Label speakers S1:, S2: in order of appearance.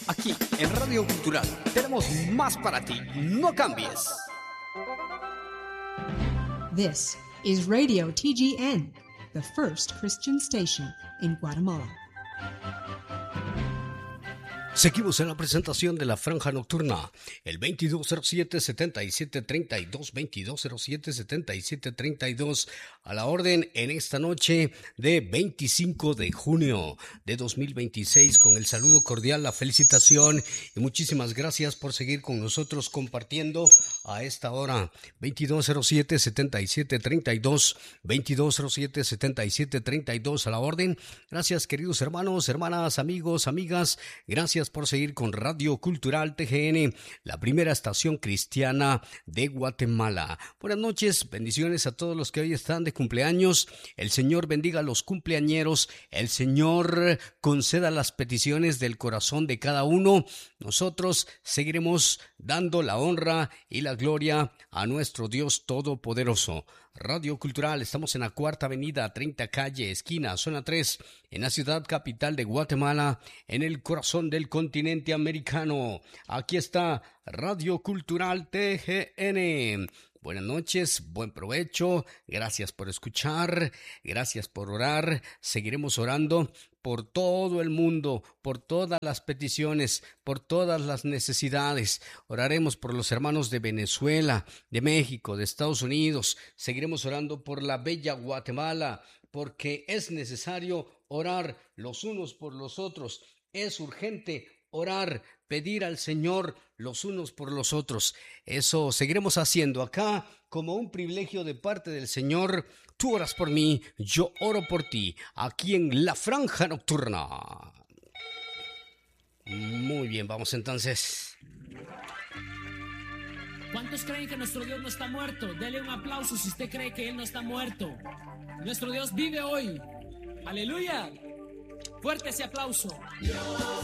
S1: Aquí en Radio Cultural tenemos más para ti. No cambies.
S2: This is Radio TGN, the first Christian station in Guatemala.
S1: Seguimos en la presentación de la Franja Nocturna, el 2207-7732, 2207-7732, a la orden en esta noche de 25 de junio de 2026, con el saludo cordial, la felicitación y muchísimas gracias por seguir con nosotros compartiendo a esta hora, 2207-7732, 2207-7732, a la orden. Gracias, queridos hermanos, hermanas, amigos, amigas, gracias por seguir con Radio Cultural TGN, la primera estación cristiana de Guatemala. Buenas noches, bendiciones a todos los que hoy están de cumpleaños. El Señor bendiga a los cumpleañeros, el Señor conceda las peticiones del corazón de cada uno. Nosotros seguiremos dando la honra y la gloria a nuestro Dios Todopoderoso. Radio Cultural, estamos en la Cuarta Avenida, 30 Calle, esquina, zona 3, en la ciudad capital de Guatemala, en el corazón del continente americano. Aquí está Radio Cultural TGN. Buenas noches, buen provecho, gracias por escuchar, gracias por orar. Seguiremos orando por todo el mundo, por todas las peticiones, por todas las necesidades. Oraremos por los hermanos de Venezuela, de México, de Estados Unidos. Seguiremos orando por la bella Guatemala, porque es necesario orar los unos por los otros. Es urgente orar, pedir al Señor los unos por los otros. Eso seguiremos haciendo acá como un privilegio de parte del Señor. Tú oras por mí, yo oro por ti, aquí en la Franja Nocturna. Muy bien, vamos entonces.
S3: ¿Cuántos creen que nuestro Dios no está muerto? Dele un aplauso si usted cree que Él no está muerto. Nuestro Dios vive hoy. ¡Aleluya! Fuerte ese aplauso. Dios